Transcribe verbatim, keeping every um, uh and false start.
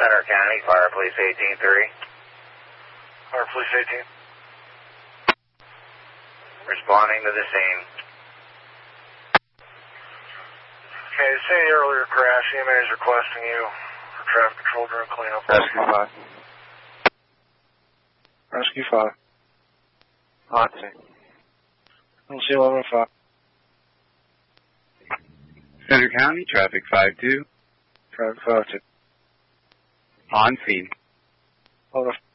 Center County, Fire Police eighteen three. Fire Police eighteen. Responding to the scene. Okay, say the earlier crash, E M A is requesting you for traffic control during cleanup. Rescue five. Rescue five. On scene. L C eleven five. Center County, traffic five two. Traffic five two. On scene. Hold on.